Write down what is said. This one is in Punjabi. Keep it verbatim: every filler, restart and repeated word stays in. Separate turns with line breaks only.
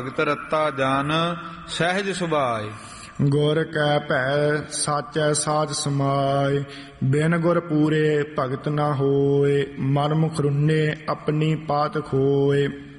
ਭਗਤ ਰਤਾ ਜਨ ਸਹਿਜ ਸੁਭਾਏ।
ਗੁਰ ਕੈ ਭੈ ਸਾਚੈ ਸਾਚ ਸਮਾਏ। ਬਿਨ ਗੁਰ ਪੂਰੇ ਭਗਤ ਨਾ ਹੋਏ। ਮਨ ਮੁਖ ਰੁੰਨੇ ਆਪਣੀ ਪਾਤ ਖੋਏ।